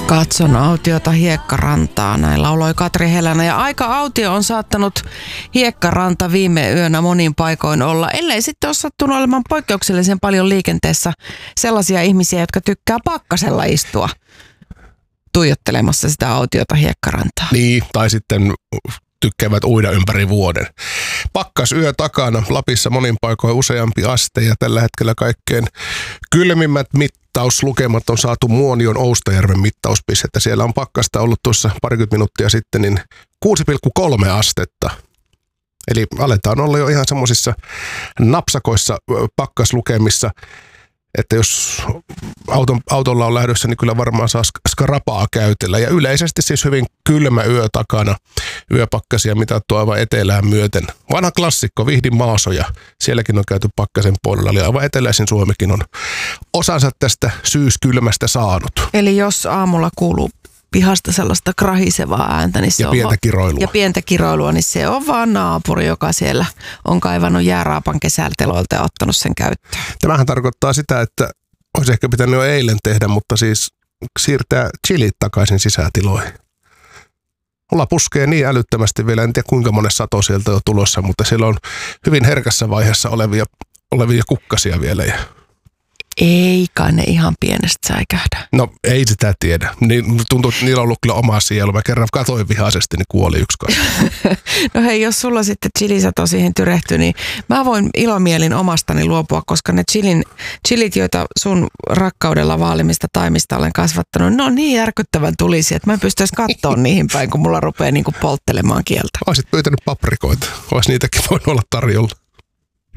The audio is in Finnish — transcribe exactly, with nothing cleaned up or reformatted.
Katson autiota hiekkarantaa, näin lauloi Katri Helänä. Ja aika autio on saattanut hiekkaranta viime yönä monin paikoin olla, ellei sitten ole sattunut olemaan poikkeuksellisen paljon liikenteessä sellaisia ihmisiä, jotka tykkää pakkasella istua tuijottelemassa sitä autiota hiekkarantaa. Niin, tai sitten tykkäävät uida ympäri vuoden. Pakkasyö takana, Lapissa monin paikoin useampi aste ja tällä hetkellä kaikkein kylmimmät mittauslukemat on saatu Muonion Oustajärven mittauspistettä. Siellä on pakkasta ollut tuossa parikymmentä minuuttia sitten niin kuusi pilkku kolme astetta. Eli aletaan olla jo ihan semmoisissa napsakoissa pakkaslukemissa, että jos auton, autolla on lähdössä, niin kyllä varmaan saa skarapaa käytellä. Ja yleisesti siis hyvin kylmä yö takana, yöpakkasia mitattu aivan etelään myöten. Vanha klassikko, Vihdin maasoja, sielläkin on käyty pakkasen puolella, eli aivan eteläisin Suomikin on osansa tästä syyskylmästä saanut. Eli jos aamulla kuuluu pihasta sellaista krahisevaa ääntä, niin se ja on pientä va- kiroilua. Ja pientä kiroilua, niin se on vaan naapuri, joka siellä on kaivannut jääraapan kesälteloilta ja ottanut sen käyttöön. Tämähän tarkoittaa sitä, että olisi ehkä pitänyt jo eilen tehdä, mutta siis siirtää chilit takaisin sisätiloihin. Mulla puskee niin älyttömästi vielä, en tiedä kuinka monen sato sieltä on tulossa, mutta siellä on hyvin herkässä vaiheessa olevia, olevia kukkasia vielä. Ja ei kai ne ihan pienestä säikähdä. No ei sitä tiedä. Niin, tuntuu, että niillä on ollut kyllä oma sielu. Mä kerran katoin vihaisesti, niin kuoli yksi kasvi. No hei, jos sulla sitten chilisato siihen tyrehtyy, niin mä voin ilomielin omastani luopua, koska ne chilin, chilit, joita sun rakkaudella vaalimista taimista olen kasvattanut, ne on niin järkyttävän tulisia, että mä en pystyisi katsoa niihin päin, kun mulla rupeaa niin kuin polttelemaan kieltä. Olisit pyytänyt paprikoita. Olisi niitäkin voinut olla tarjolla.